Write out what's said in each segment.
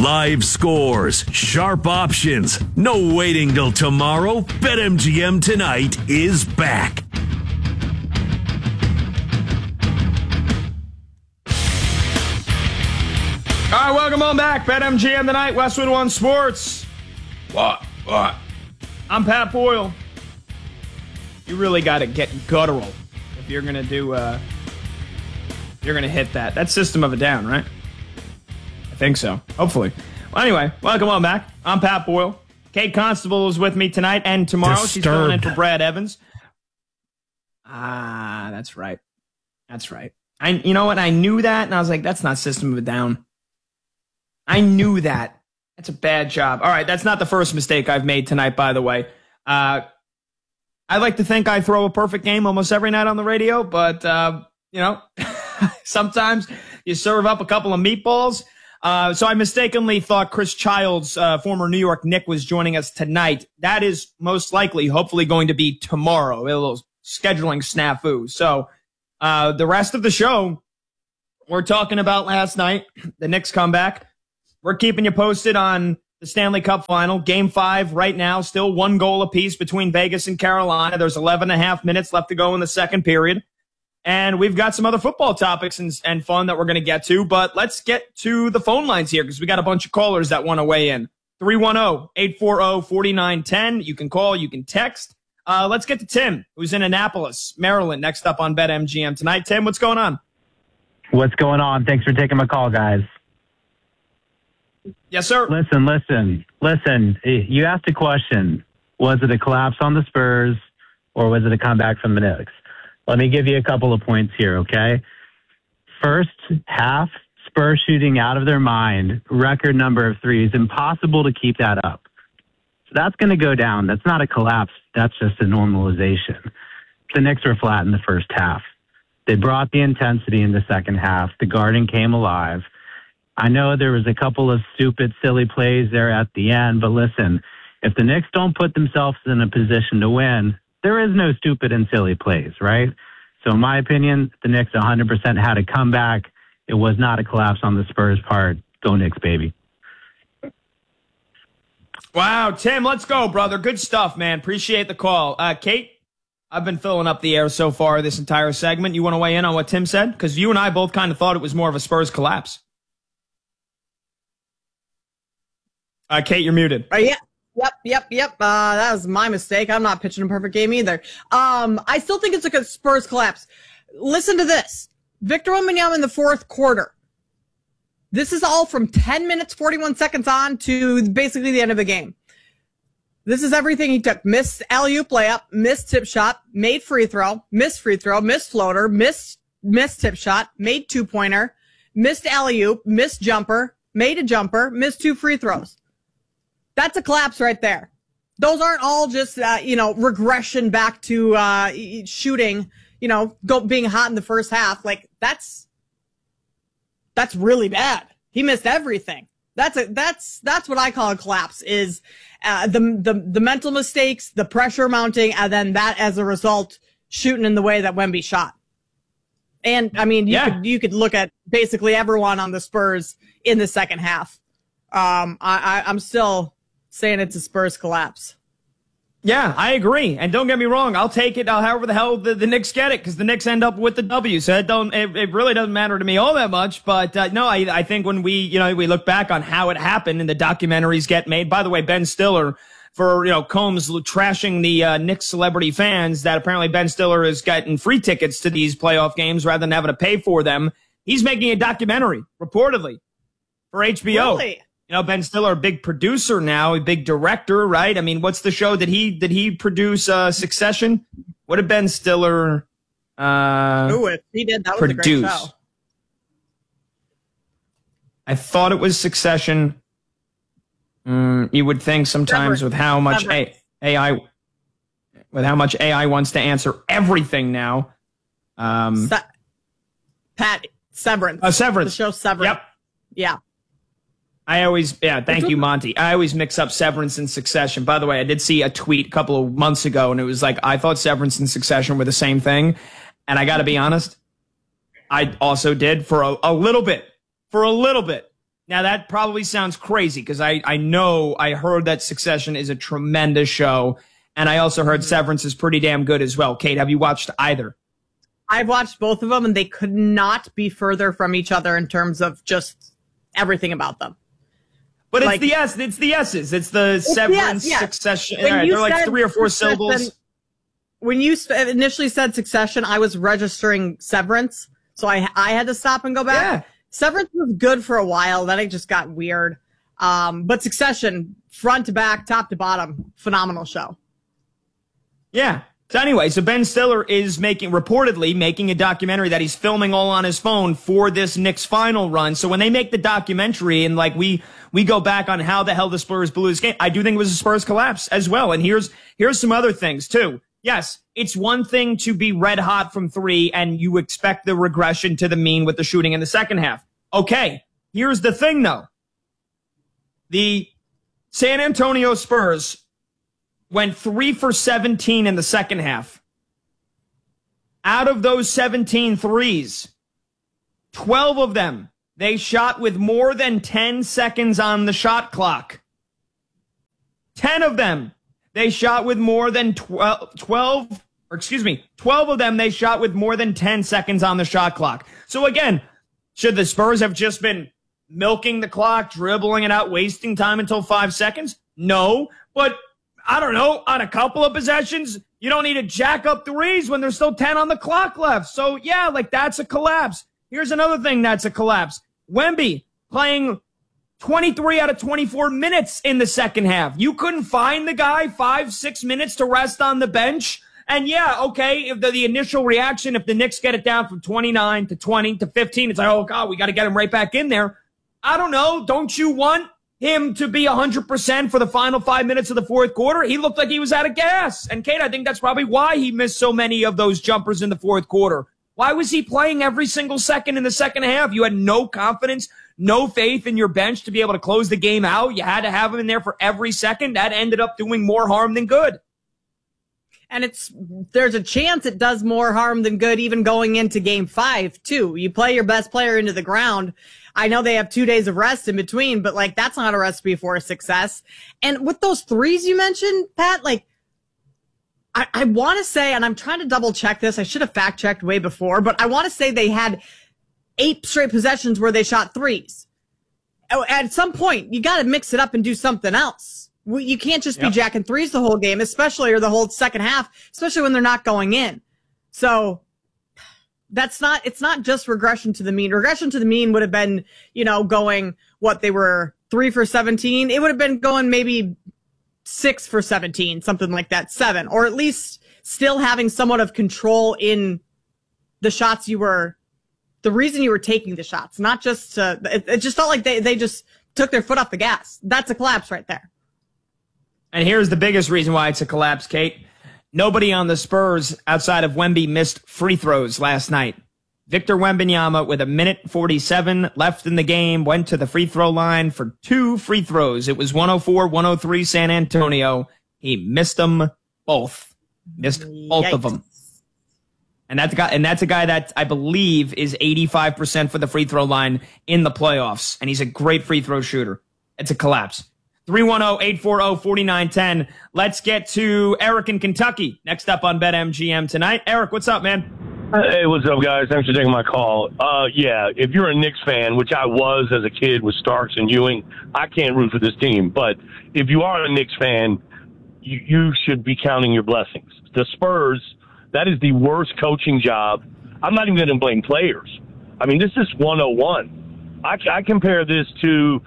Live scores, sharp options, no waiting till tomorrow. BetMGM Tonight is back. All right, welcome on back. BetMGM Tonight, Westwood One Sports. What? I'm Pat Boyle. You really got to get guttural if you're going to do, you're going to hit that. That's System of a Down, right? I think so. Hopefully. Well, anyway, welcome on back. I'm Pat Boyle. Kate Constable is with me tonight and tomorrow. Disturbed. She's filling in for Brad Evans. Ah, that's right. That's right. You know what? I knew that, and I was like, that's not System of a Down. I knew that. That's a bad job. All right, that's not the first mistake I've made tonight, by the way. I like to think I throw a perfect game almost every night on the radio, but, sometimes you serve up a couple of meatballs. So I mistakenly thought Chris Childs, former New York Knick, was joining us tonight. That is most likely, hopefully, going to be tomorrow. A little scheduling snafu. So the rest of the show, we're talking about last night, the Knicks comeback. We're keeping you posted on the Stanley Cup Final. Game 5 right now, still 1 goal apiece between Vegas and Carolina. There's 11 and a half minutes left to go in the second period. And we've got some other football topics and fun that we're going to get to. But let's get to the phone lines here because we got a bunch of callers that want to weigh in. 310-840-4910. You can call, you can text. Let's get to Tim, who's in Annapolis, Maryland, next up on BetMGM tonight. Tim, what's going on? What's going on? Thanks for taking my call, guys. Yes, sir. Listen. You asked a question. Was it a collapse on the Spurs or was it a comeback from the Knicks? Let me give you a couple of points here, okay? First half, Spurs shooting out of their mind, record number of threes, impossible to keep that up. So that's going to go down. That's not a collapse. That's just a normalization. The Knicks were flat in the first half. They brought the intensity in the second half. The Garden came alive. I know there was a couple of stupid, silly plays there at the end, but listen, if the Knicks don't put themselves in a position to win, there is no stupid and silly plays, right? So in my opinion, the Knicks 100% had a comeback. It was not a collapse on the Spurs' part. Go Knicks, baby. Wow, Tim, let's go, brother. Good stuff, man. Appreciate the call. Kate, I've been filling up the air so far this entire segment. You want to weigh in on what Tim said? Because you and I both kind of thought it was more of a Spurs collapse. Kate, you're muted. Yeah. Yep. That was my mistake. I'm not pitching a perfect game either. I still think it's like a Spurs collapse. Listen to this. Victor Wembanyama in the fourth quarter. This is all from 10 minutes, 41 seconds on to basically the end of the game. This is everything he took. Missed alley-oop layup, missed tip shot, made free throw, missed floater, missed tip shot, made two-pointer, missed alley-oop, missed jumper, made a jumper, missed 2 free throws. That's a collapse right there. Those aren't all just, regression back to shooting, being hot in the first half. Like, that's really bad. He missed everything. That's what I call a collapse, is the mental mistakes, the pressure mounting, and then that as a result, shooting in the way that Wemby shot. And, I mean, you could look at basically everyone on the Spurs in the second half. I'm still saying it's a Spurs collapse. Yeah, I agree. And don't get me wrong, I'll take it however the hell the Knicks get it, because the Knicks end up with the W. So it really doesn't matter to me all that much. But no, I think when we look back on how it happened and the documentaries get made. By the way, Ben Stiller, for Combs trashing the Knicks celebrity fans, that apparently Ben Stiller is getting free tickets to these playoff games rather than having to pay for them. He's making a documentary, reportedly, for HBO. Really? Ben Stiller, a big producer now, a big director, right? I mean, what's the show? Did he produce Succession? What did Ben Stiller if he did, that was produce? A great show. I thought it was Succession. You would think sometimes with how much AI wants to answer everything now. Pat, Severance. Severance. The show Severance. Yep. Yeah. Thank you, Monty. I always mix up Severance and Succession. By the way, I did see a tweet a couple of months ago, and it was like, I thought Severance and Succession were the same thing. And I got to be honest, I also did for a little bit. Now, that probably sounds crazy because I heard that Succession is a tremendous show, and I also heard Severance is pretty damn good as well. Kate, have you watched either? I've watched both of them, and they could not be further from each other in terms of just everything about them. But it's the S's. It's the Severance, Succession. They're like 3 or 4 syllables. When you initially said Succession, I was registering Severance, so I had to stop and go back. Yeah. Severance was good for a while, then it just got weird. But Succession, front to back, top to bottom, phenomenal show. Yeah. So anyway, Ben Stiller is reportedly making a documentary that he's filming all on his phone for this Knicks final run. So when they make the documentary and like we go back on how the hell the Spurs blew this game, I do think it was a Spurs collapse as well. And here's some other things too. Yes, it's one thing to be red hot from 3 and you expect the regression to the mean with the shooting in the second half. Okay, here's the thing though. The San Antonio Spurs went 3 for 17 in the second half. Out of those 17 threes, 12 of them, they shot with more than 10 seconds on the shot clock. 10 of them, they shot with more than 12 of them, they shot with more than 10 seconds on the shot clock. So again, should the Spurs have just been milking the clock, dribbling it out, wasting time until 5 seconds? No, but I don't know, on a couple of possessions, you don't need to jack up threes when there's still 10 on the clock left. So yeah, like that's a collapse. Here's another thing that's a collapse. Wemby playing 23 out of 24 minutes in the second half. You couldn't find the guy 5-6 minutes to rest on the bench. And yeah, okay, if the initial reaction, if the Knicks get it down from 29 to 20 to 15, it's like, oh God, we got to get him right back in there. I don't know. Don't you want him to be 100% for the final 5 minutes of the fourth quarter? He looked like he was out of gas. And Kate, I think that's probably why he missed so many of those jumpers in the fourth quarter. Why was he playing every single second in the second half? You had no confidence, no faith in your bench to be able to close the game out. You had to have him in there for every second. That ended up doing more harm than good. And there's a chance it does more harm than good even going into game 5 too. You play your best player into the ground. I know they have 2 days of rest in between, but like that's not a recipe for a success. And with those threes you mentioned, Pat, like I want to say, and I'm trying to double check this. I should have fact checked way before, but I want to say they had 8 straight possessions where they shot threes. At some point, you got to mix it up and do something else. You can't just be jacking threes the whole game, especially or the whole second half, especially when they're not going in. So it's not just regression to the mean. Regression to the mean would have been, going they were 3 for 17. It would have been going maybe 6 for 17, something like that, 7, or at least still having somewhat of control in the shots the reason you were taking the shots, not just it just felt like they just took their foot off the gas. That's a collapse right there. And here's the biggest reason why it's a collapse, Kate. Nobody on the Spurs outside of Wemby missed free throws last night. Victor Wembanyama, with 1:47 left in the game, went to the free throw line for 2 free throws. It was 104-103 San Antonio. He missed them both. Missed both of them. And that's a guy that I believe is 85% for the free throw line in the playoffs. And he's a great free throw shooter. It's a collapse. 310-840-4910. Let's get to Eric in Kentucky next up on BetMGM tonight. Eric, what's up, man? Hey, what's up, guys? Thanks for taking my call. If you're a Knicks fan, which I was as a kid with Starks and Ewing, I can't root for this team. But if you are a Knicks fan, you should be counting your blessings. The Spurs, that is the worst coaching job. I'm not even going to blame players. I mean, this is 101. I compare this to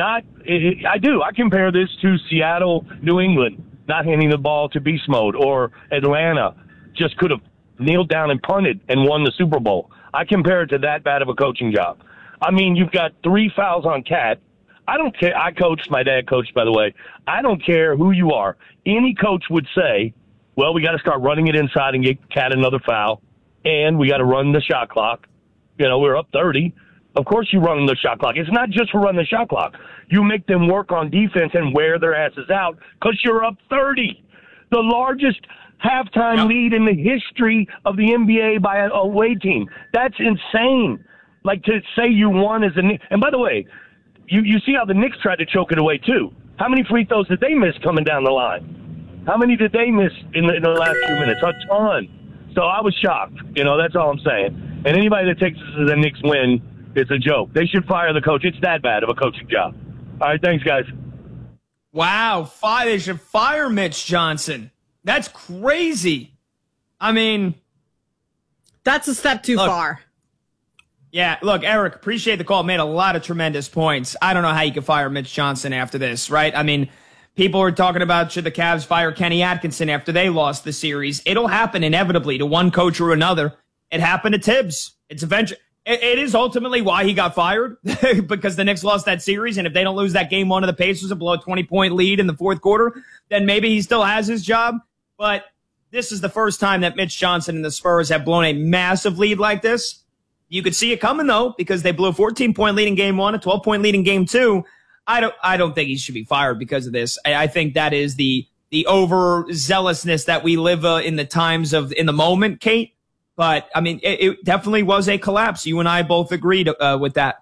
I compare this to Seattle, New England, not handing the ball to beast mode, or Atlanta just could have kneeled down and punted and won the Super Bowl. I compare it to that bad of a coaching job. I mean, you've got 3 fouls on Cat. I don't care. My dad coached, by the way. I don't care who you are. Any coach would say, well, we got to start running it inside and get Cat another foul, and we got to run the shot clock. We're up 30. Of course you run the shot clock. It's not just for running the shot clock. You make them work on defense and wear their asses out because you're up 30. The largest halftime lead in the history of the NBA by an away team. That's insane. Like, to say you won as and by the way, you see how the Knicks tried to choke it away, too. How many free throws did they miss coming down the line? How many did they miss in the last few minutes? A ton. So I was shocked. That's all I'm saying. And anybody that takes this as a Knicks win, it's a joke. They should fire the coach. It's that bad of a coaching job. All right, thanks, guys. Wow, they should fire Mitch Johnson. That's crazy. I mean, that's a step too far. Yeah, look, Eric, appreciate the call. Made a lot of tremendous points. I don't know how you can fire Mitch Johnson after this, right? I mean, people are talking about should the Cavs fire Kenny Atkinson after they lost the series. It'll happen inevitably to one coach or another. It happened to Tibbs. It's eventually. It is ultimately why he got fired, because the Knicks lost that series, and if they don't lose that game one of the Pacers and blow a 20-point lead in the fourth quarter, then maybe he still has his job. But this is the first time that Mitch Johnson and the Spurs have blown a massive lead like this. You could see it coming, though, because they blew a 14-point lead in game one, a 12-point lead in game two. I don't think he should be fired because of this. I think that is the overzealousness that we live in the times of in the moment, Kate. But, I mean, it definitely was a collapse. You and I both agreed with that.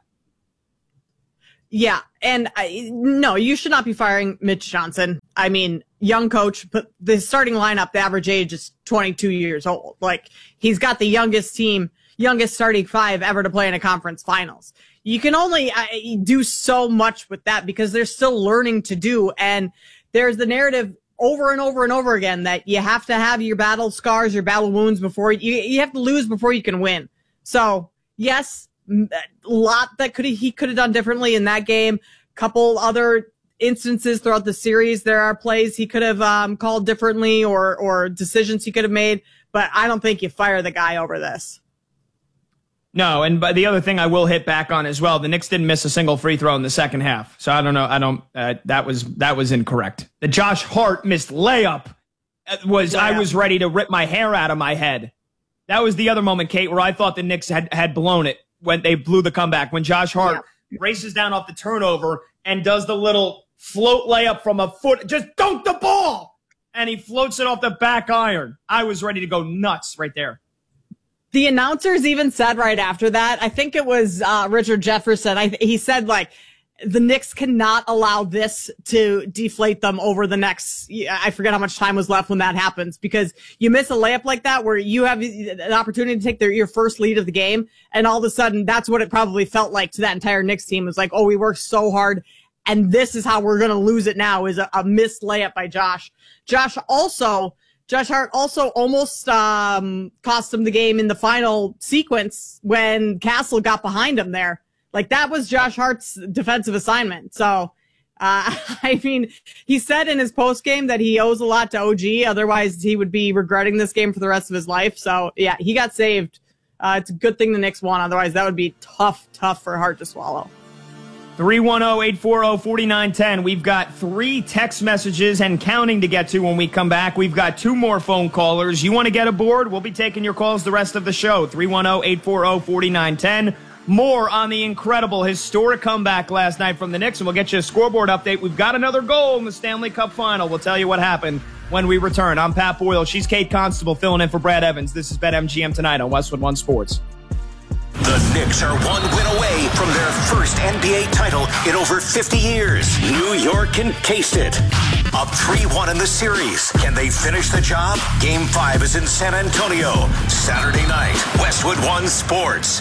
Yeah, and no, you should not be firing Mitch Johnson. I mean, young coach, but the starting lineup, the average age is 22 years old. Like, he's got the youngest starting five ever to play in a conference finals. You can only do so much with that because they're still learning to do. And there's the narrative over and over and over again that you have to have your battle scars, your battle wounds before you have to lose before you can win. So yes, a lot that he could have done differently in that game. Couple other instances throughout the series, there are plays he could have called differently or decisions he could have made, but I don't think you fire the guy over this. No, and but the other thing I will hit back on as well, the Knicks didn't miss a single free throw in the second half. So I don't know. That was incorrect. The Josh Hart missed layup I was ready to rip my hair out of my head. That was the other moment, Kate, where I thought the Knicks had blown it when they blew the comeback. When Josh Hart races down off the turnover and does the little float layup from a foot, just dunk the ball, and he floats it off the back iron. I was ready to go nuts right there. The announcers even said right after that, I think it was Richard Jefferson, he said, like, the Knicks cannot allow this to deflate them over the next, I forget how much time was left when that happens, because you miss a layup like that where you have an opportunity to take your first lead of the game, and all of a sudden, that's what it probably felt like to that entire Knicks team. It was like, oh, we worked so hard, and this is how we're going to lose it now, is a missed layup by Josh. Josh Hart also almost cost him the game in the final sequence when Castle got behind him there. Like, that was Josh Hart's defensive assignment. So, I mean, he said in his postgame that he owes a lot to OG. Otherwise, he would be regretting this game for the rest of his life. So, yeah, he got saved. It's a good thing the Knicks won. Otherwise, that would be tough for Hart to swallow. 310-840-4910. We've got 3 text messages and counting to get to when we come back. We've got 2 more phone callers. You want to get aboard? We'll be taking your calls the rest of the show. 310-840-4910. More on the incredible, historic comeback last night from the Knicks, and we'll get you a scoreboard update. We've got another goal in the Stanley Cup Final. We'll tell you what happened when we return. I'm Pat Boyle. She's Kate Constable filling in for Brad Evans. This is BetMGM Tonight on Westwood One Sports. The Knicks are one win away from their first NBA title in over 50 years. New York can taste it. Up 3-1 in the series. Can they finish the job? Game 5 is in San Antonio. Saturday night, Westwood One Sports.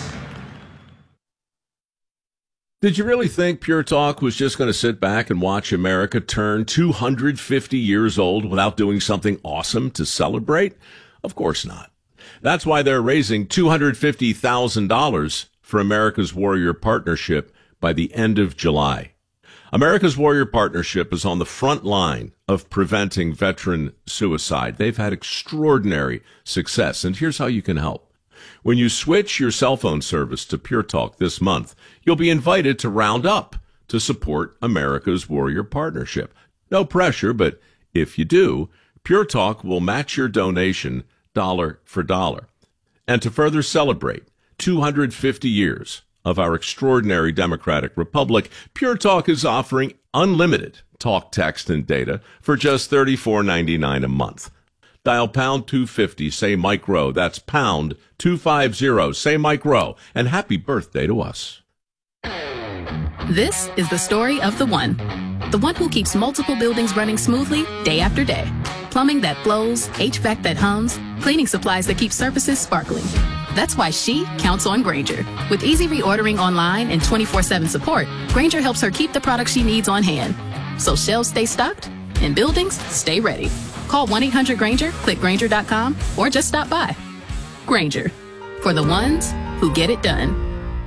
Did you really think Pure Talk was just going to sit back and watch America turn 250 years old without doing something awesome to celebrate? Of course not. That's why they're raising $250,000 for America's Warrior Partnership by the end of July. America's Warrior Partnership is on the front line of preventing veteran suicide. They've had extraordinary success, and here's how you can help. When you switch your cell phone service to Pure Talk this month, you'll be invited to round up to support America's Warrior Partnership. No pressure, but if you do, Pure Talk will match your donation dollar for dollar. And to further celebrate 250 years of our extraordinary democratic republic, Pure Talk is offering unlimited talk, text, and data for just $34.99 a month. Dial pound 250, say Mike Rowe. That's pound 250, say Mike Rowe. And happy birthday to us. This is the story of the one who keeps multiple buildings running smoothly day after day. Plumbing that flows, HVAC that hums, cleaning supplies that keep surfaces sparkling. That's why she counts on Grainger. With easy reordering online and 24/7 support, Grainger helps her keep the products she needs on hand. So shelves stay stocked and buildings stay ready. Call 1-800-GRAINGER, click Grainger.com, or just stop by. Grainger, for the ones who get it done.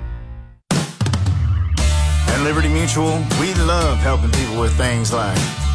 At Liberty Mutual, we love helping people with things like